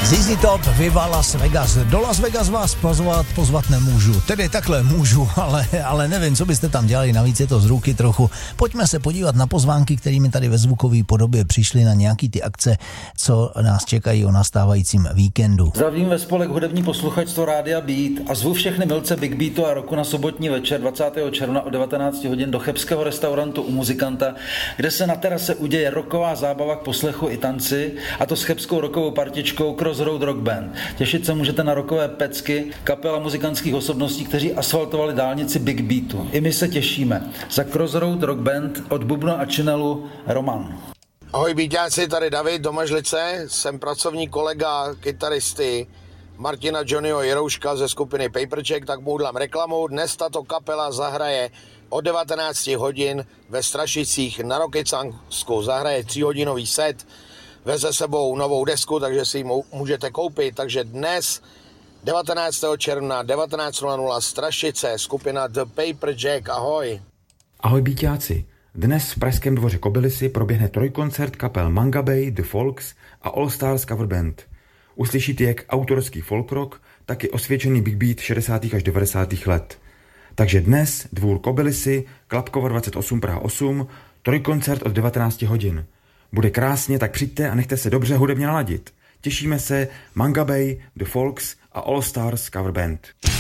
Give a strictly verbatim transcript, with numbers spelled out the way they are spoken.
Z Z Top, Viva Las Vegas. Do Las Vegas vás pozvat, pozvat nemůžu. Tedy takhle můžu, ale, ale nevím, co byste tam dělali, navíc je to z ruky trochu. Pojďme se podívat na pozvánky, kterými tady ve zvukové podobě přišly na nějaký ty akce, co nás čekají o nastávajícím víkendu. Zdravím ve spolek hudební posluchačstvo Rádia Beat a zvu všechny milce Big Beatu a roku na sobotní večer dvacátého června od devatenáct hodin do chebského restaurantu U Muzikanta, kde se na terase uděje rocková zábava k poslechu i tanci, a to s chebskou rockovou partičkou Crossroad Rock Band. Těšit se můžete na rockové pecky, kapela muzikantských osobností, kteří asfaltovali dálnici Big Beatu. I my se těšíme. Za Crossroad Rock Band od bubna a činelu Roman. Ahoj Beatáci, tady David Domažlice, jsem pracovní kolega kytaristy Martina Johnnyho Jirouška ze skupiny Paperjack, tak mu udlám reklamu. Dnes tato kapela zahraje od devatenáct hodin ve Strašicích na Rokycansku. Zahraje tříhodinový set, veze sebou novou desku, takže si ji můžete koupit. Takže dnes devatenáctého června devatenáct hodin Strašice, skupina The Paperjack. Ahoj. Ahoj Beatáci. Dnes v Pražském dvoře Kobylisy proběhne trojkoncert kapel Manga Bay, The Folks a All Stars Cover Band. Uslyšíte jak autorský folk rock, tak i osvědčený big beat šedesátých až devadesátých let. Takže dnes dvůr Kobylisy, Klapkova dvacet osm Praha osm, trojkoncert od devatenáct hodin. Bude krásně, tak přijďte a nechte se dobře hudebně naladit. Těšíme se, Manga Bay, The Folks a All Stars Cover Band.